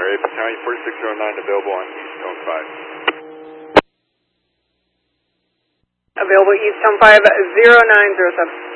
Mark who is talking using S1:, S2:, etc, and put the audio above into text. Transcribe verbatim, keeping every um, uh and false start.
S1: Area Battalion forty-six oh nine available on Eastone five.
S2: Available Eastone five, zero nine zero seven.